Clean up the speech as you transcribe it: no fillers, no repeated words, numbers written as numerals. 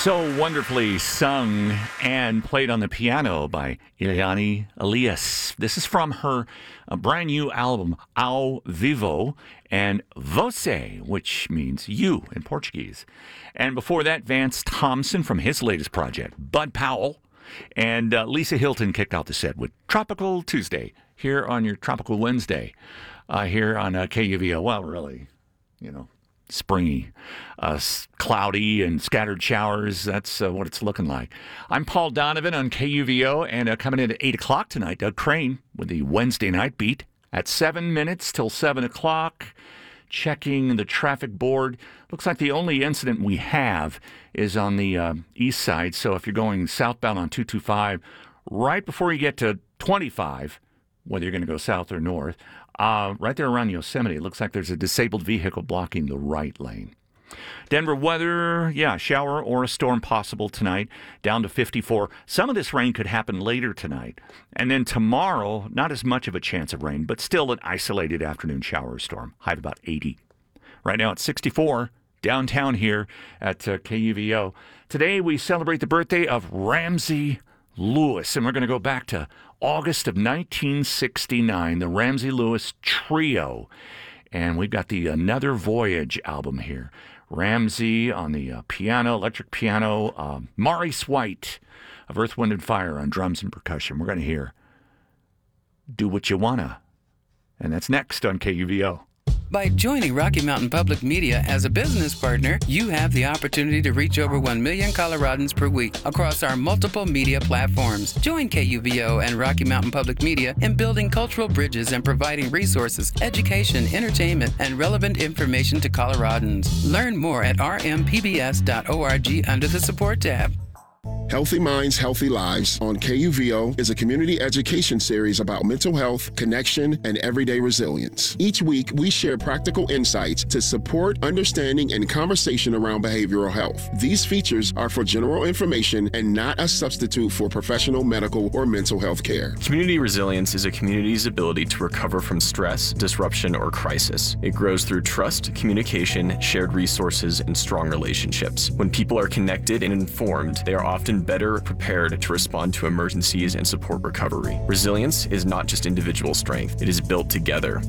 So wonderfully sung and played on the piano by Eliane Elias. This is from her brand new album, Ao Vivo, and Você, which means you in Portuguese. And before that, Vance Thompson from his latest project, Bud Powell. And Lisa Hilton kicked out the set with Tropical Tuesday here on your Tropical Wednesday here on KUVO. Well, really, springy, cloudy, and scattered showers. That's what it's looking like. I'm Paul Donovan on KUVO, and coming in at 8 o'clock tonight, Doug Crane with the Wednesday night beat at 7 minutes till 7 o'clock. Checking the traffic board. Looks like the only incident we have is on the east side. So if you're going southbound on 225, right before you get to 25, whether you're going to go south or north, right there around Yosemite, it looks like there's a disabled vehicle blocking the right lane. Denver weather, shower or a storm possible tonight, down to 54. Some of this rain could happen later tonight. And then tomorrow, not as much of a chance of rain, but still an isolated afternoon shower or storm. High of about 80. Right now it's 64 downtown here at KUVO. Today we celebrate the birthday of Ramsey Lewis, and we're going to go back to August of 1969, the Ramsey Lewis Trio. And we've got the Another Voyage album here. Ramsey on the piano, electric piano. Maurice White of Earth, Wind & Fire on drums and percussion. We're going to hear Do What You Wanna. And that's next on KUVO. By joining Rocky Mountain Public Media as a business partner, you have the opportunity to reach over 1 million Coloradans per week across our multiple media platforms. Join KUVO and Rocky Mountain Public Media in building cultural bridges and providing resources, education, entertainment, and relevant information to Coloradans. Learn more at rmpbs.org under the Support tab. Healthy Minds, Healthy Lives on KUVO is a community education series about mental health, connection, and everyday resilience. Each week, we share practical insights to support understanding and conversation around behavioral health. These features are for general information and not a substitute for professional medical or mental health care. Community resilience is a community's ability to recover from stress, disruption, or crisis. It grows through trust, communication, shared resources, and strong relationships. When people are connected and informed, they are often better prepared to respond to emergencies and support recovery. Resilience is not just individual strength, it is built together.